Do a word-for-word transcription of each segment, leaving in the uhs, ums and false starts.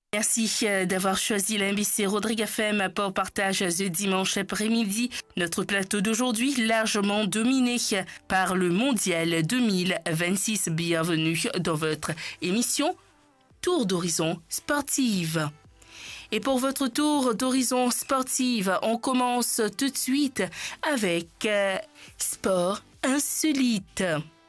Merci d'avoir choisi l'M B C Rodrigue F M pour partage ce dimanche après-midi. Notre plateau d'aujourd'hui largement dominé par le Mondial deux mille vingt-six. Bienvenue dans votre émission Tour d'horizon sportive. Et pour votre tour d'horizon sportive, on commence tout de suite avec euh, sport insolite.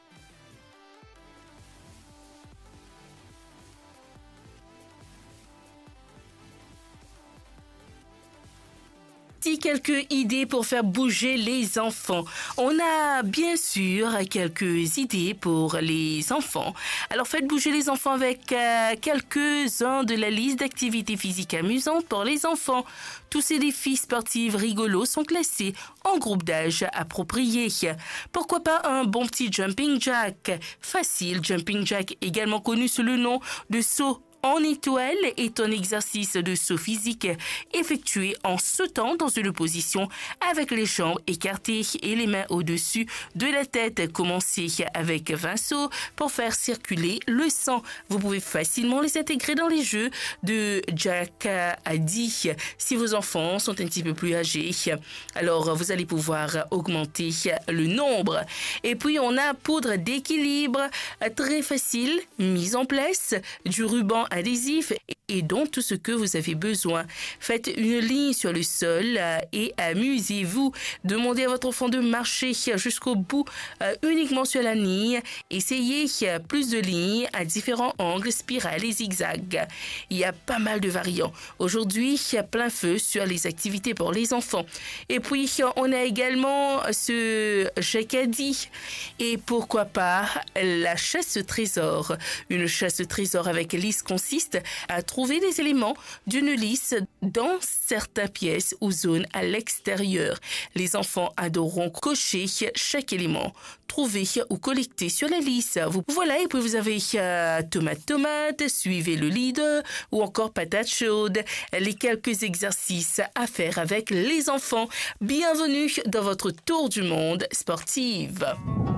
Quelques idées pour faire bouger les enfants. On a bien sûr quelques idées pour les enfants. Alors faites bouger les enfants avec euh, quelques-uns de la liste d'activités physiques amusantes pour les enfants. Tous ces défis sportifs rigolos sont classés en groupe d'âge approprié. Pourquoi pas un bon petit jumping jack? Facile, jumping jack, également connu sous le nom de saut en étoile, est un exercice de saut physique effectué en sautant dans une position avec les jambes écartées et les mains au-dessus de la tête. Commencez avec vingt sauts pour faire circuler le sang. Vous pouvez facilement les intégrer dans les jeux de Jack a dit. Si vos enfants sont un petit peu plus âgés, alors vous allez pouvoir augmenter le nombre. Et puis on a poudre d'équilibre, très facile, mise en place, du ruban adhésif et donc tout ce que vous avez besoin. Faites une ligne sur le sol et amusez-vous. Demandez à votre enfant de marcher jusqu'au bout euh, uniquement sur la ligne. Essayez plus de lignes à différents angles, spirales et zigzags. Il y a pas mal de variants. Aujourd'hui, il y a plein feu sur les activités pour les enfants. Et puis, on a également ce jacadi. Et pourquoi pas la chasse au trésor. Une chasse au trésor avec liste consiste à trouver des éléments d'une liste dans certaines pièces ou zones à l'extérieur. Les enfants adoreront cocher chaque élément trouvé ou collecté sur la liste. Vous, voilà, et puis vous avez euh, tomate tomate, suivez le leader ou encore patate chaude. Les quelques exercices à faire avec les enfants. Bienvenue dans votre tour du monde sportive.